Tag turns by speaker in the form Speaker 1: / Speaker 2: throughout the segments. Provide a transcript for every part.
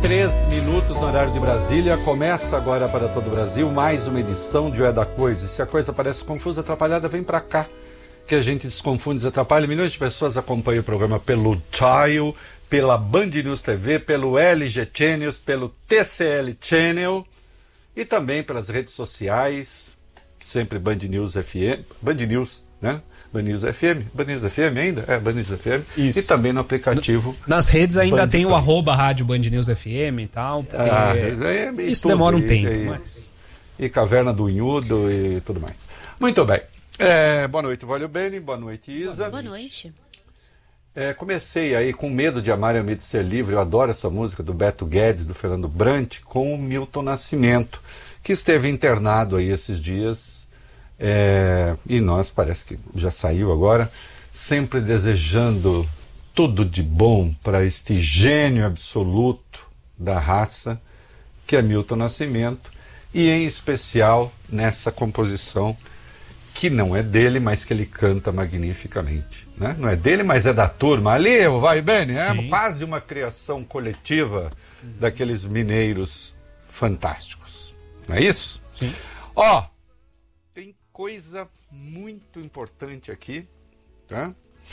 Speaker 1: 3 no horário de Brasília. Começa agora para todo o Brasil mais uma edição de O É da Coisa. Se a coisa parece confusa, atrapalhada, vem para cá, que a gente desconfunde, desatrapalha. Milhões de pessoas acompanham o programa pelo Tile, pela Band News TV, pelo LG Channels, pelo TCL Channel e também pelas redes sociais, sempre Band News FM, Band News, né? Band News FM, Band News FM ainda? É, Band News FM. Isso. E também no aplicativo.
Speaker 2: Nas redes ainda Band tem o @ Rádio Band News FM e tal. Isso tudo, demora um tempo. Mas...
Speaker 1: E Caverna do Unhudo e tudo mais. Muito bem. Boa noite, Valio Bene. Boa noite, Isa.
Speaker 3: Boa noite.
Speaker 1: Comecei aí com Medo de Amar e Medo de Ser Livre. Eu adoro essa música do Beto Guedes, do Fernando Brant, com o Milton Nascimento, que esteve internado aí esses dias. E nós, parece que já saiu agora, sempre desejando tudo de bom para este gênio absoluto da raça, que é Milton Nascimento, e em especial nessa composição que não é dele, mas que ele canta magnificamente, né? Não é dele, mas é da turma. Ali, o Vai Bene, quase uma criação coletiva daqueles mineiros fantásticos. Não é isso?
Speaker 2: Sim.
Speaker 1: Tem coisa muito importante aqui, tá?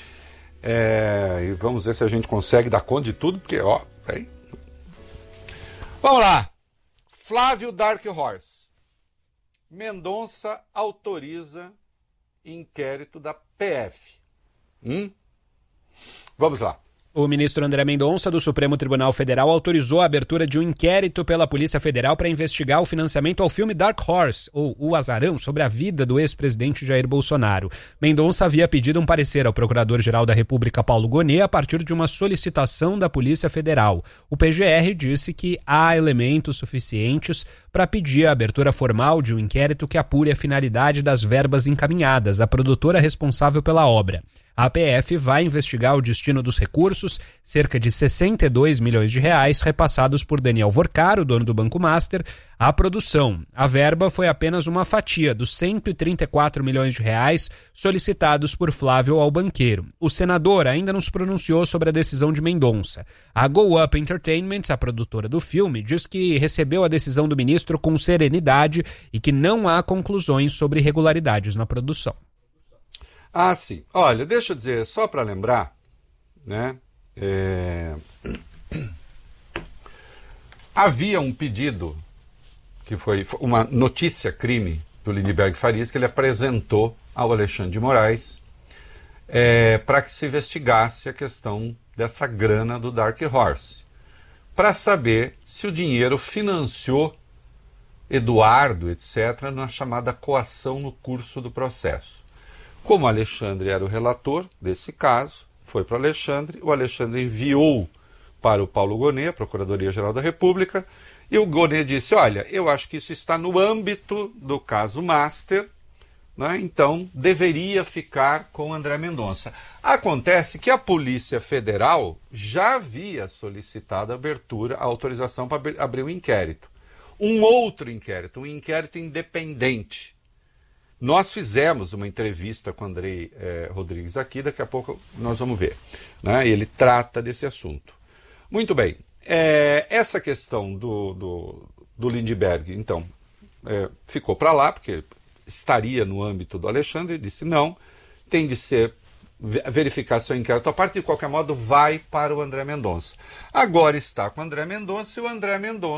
Speaker 1: E vamos ver se a gente consegue dar conta de tudo, porque, peraí. Vamos lá. Flávio Dark Horse. Mendonça autoriza inquérito da PF. Vamos lá.
Speaker 2: O ministro André Mendonça, do Supremo Tribunal Federal, autorizou a abertura de um inquérito pela Polícia Federal para investigar o financiamento ao filme Dark Horse, ou O Azarão, sobre a vida do ex-presidente Jair Bolsonaro. Mendonça havia pedido um parecer ao Procurador-Geral da República, Paulo Gonet, a partir de uma solicitação da Polícia Federal. O PGR disse que há elementos suficientes para pedir a abertura formal de um inquérito que apure a finalidade das verbas encaminhadas à produtora responsável pela obra. A PF vai investigar o destino dos recursos, cerca de 62 milhões de reais, repassados por Daniel Vorcaro, dono do Banco Master, à produção. A verba foi apenas uma fatia dos 134 milhões de reais solicitados por Flávio ao banqueiro. O senador ainda não se pronunciou sobre a decisão de Mendonça. A Go Up Entertainment, a produtora do filme, diz que recebeu a decisão do ministro com serenidade e que não há conclusões sobre irregularidades na produção.
Speaker 1: Sim. Olha, deixa eu dizer, só para lembrar, né? Havia um pedido, que foi uma notícia-crime do Lindbergh Farias, que ele apresentou ao Alexandre de Moraes para que se investigasse a questão dessa grana do Dark Horse, para saber se o dinheiro financiou Eduardo, etc., na chamada coação no curso do processo. Como o Alexandre era o relator desse caso, foi para o Alexandre enviou para o Paulo Gonet, a Procuradoria-Geral da República, e o Gonet disse, olha, eu acho que isso está no âmbito do caso Master, né? Então deveria ficar com André Mendonça. Acontece que a Polícia Federal já havia solicitado a autorização para abrir um inquérito. Um outro inquérito, um inquérito independente. Nós fizemos uma entrevista com o Andrei Rodrigues aqui, daqui a pouco nós vamos ver, né? Ele trata desse assunto. Muito bem, essa questão do Lindbergh, então, ficou para lá, porque estaria no âmbito do Alexandre, disse não, tem de ser verificar seu inquérito à parte, de qualquer modo vai para o André Mendonça. Agora está com o André Mendonça e o André Mendonça